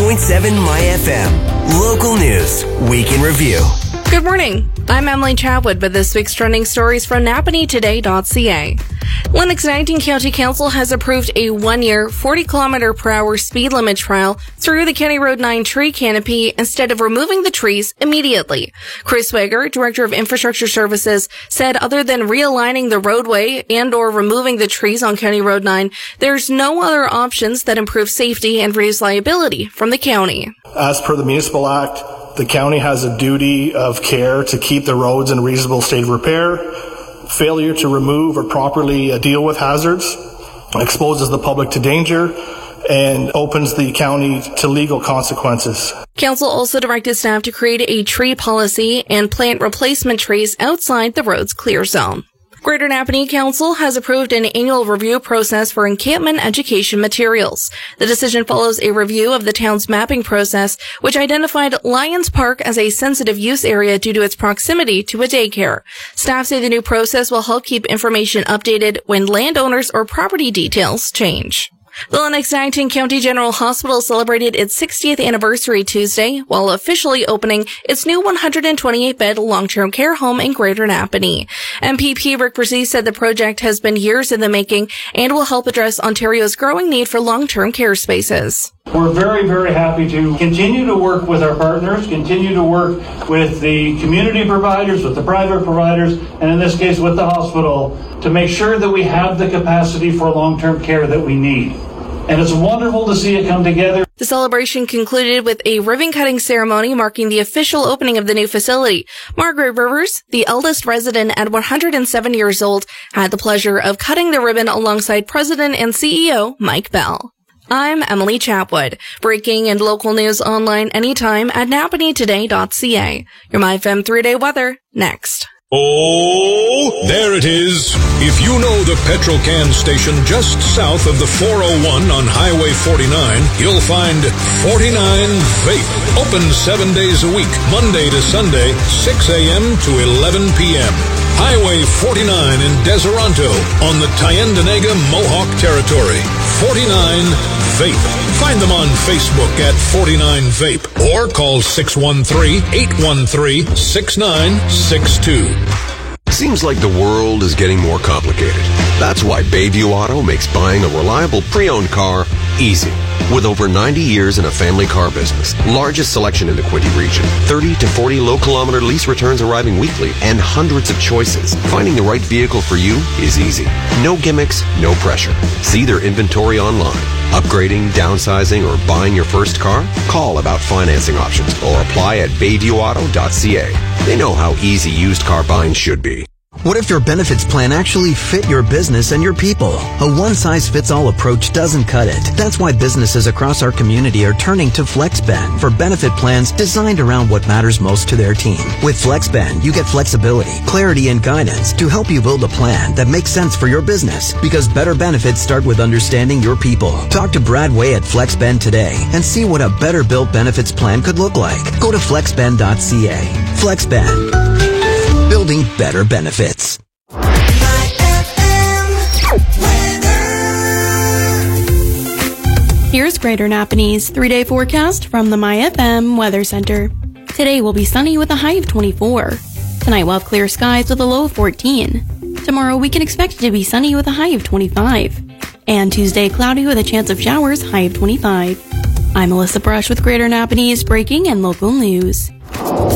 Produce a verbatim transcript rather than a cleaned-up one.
point seven My F M. Local news, week in review. Good morning. I'm Emily Chatwood with this week's trending stories from Napanee Today dot C A. Lennox nineteen County Council has approved a one-year, forty kilometer per hour speed limit trial through the County Road nine tree canopy instead of removing the trees immediately. Chris Wager, Director of Infrastructure Services, said other than realigning the roadway and or removing the trees on County Road nine, there's no other options that improve safety and reduce liability from the county. As per the Municipal Act, the county has a duty of care to keep the roads in a reasonable state of repair. Failure to remove or properly deal with hazards exposes the public to danger and opens the county to legal consequences. Council also directed staff to create a tree policy and plant replacement trees outside the road's clear zone. Greater Napanee Council has approved an annual review process for encampment education materials. The decision follows a review of the town's mapping process, which identified Lions Park as a sensitive use area due to its proximity to a daycare. Staff say the new process will help keep information updated when landowners or property details change. The Lennox nineteen County General Hospital celebrated its sixtieth anniversary Tuesday while officially opening its new one hundred twenty-eight bed long-term care home in Greater Napanee. M P P Rick Brzee said the project has been years in the making and will help address Ontario's growing need for long-term care spaces. We're very, very happy to continue to work with our partners, continue to work with the community providers, with the private providers, and in this case with the hospital, to make sure that we have the capacity for long-term care that we need. And it's wonderful to see it come together. The celebration concluded with a ribbon-cutting ceremony marking the official opening of the new facility. Margaret Rivers, the eldest resident at one hundred seven years old, had the pleasure of cutting the ribbon alongside President and C E O Mike Bell. I'm Emily Chatwood. Breaking and local news online anytime at Napanee Today dot C A. Your My F M three-day weather next. Oh, there it is. If you know the petrol can station just south of the four oh one on Highway forty-nine, you'll find forty-nine Vape. Open seven days a week, Monday to Sunday, six a.m. to eleven p.m. Highway forty-nine in Deseronto on the Tyendinaga Mohawk Territory. forty-nine Vape. Find them on Facebook at forty-nine Vape or call six one three, eight one three, six nine six two. Seems like the world is getting more complicated. That's why Bayview Auto makes buying a reliable pre-owned car easy. With over ninety years in a family car business, largest selection in the Quinte region, thirty to forty low-kilometer lease returns arriving weekly, and hundreds of choices, finding the right vehicle for you is easy. No gimmicks, no pressure. See their inventory online. Upgrading, downsizing, or buying your first car? Call about financing options or apply at bayview auto dot c a. They know how easy used car buying should be. What if your benefits plan actually fit your business and your people? A one-size-fits-all approach doesn't cut it. That's why businesses across our community are turning to FlexBend for benefit plans designed around what matters most to their team. With FlexBend, you get flexibility, clarity, and guidance to help you build a plan that makes sense for your business. Because better benefits start with understanding your people. Talk to Brad Way at FlexBend today and see what a better-built benefits plan could look like. Go to flexbend dot c a. FlexBend. Building better benefits. Here's Greater Napanee's three-day forecast from the My F M Weather Center. Today will be sunny with a high of twenty-four. Tonight we'll have clear skies with a low of fourteen. Tomorrow we can expect it to be sunny with a high of twenty-five. And Tuesday cloudy with a chance of showers, high of twenty-five. I'm Melissa Brush with Greater Napanee's breaking and local news.